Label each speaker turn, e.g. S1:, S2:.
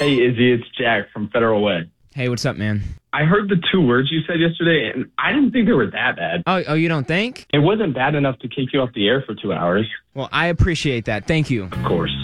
S1: Hey, Izzy, it's Jack from Federal Way.
S2: Hey, what's up, man?
S1: I heard the 2 words you said yesterday, and I didn't think they were that bad.
S2: Oh, you don't think?
S1: It wasn't bad enough to kick you off the air for 2 hours.
S2: Well, I appreciate that. Thank you.
S1: Of course.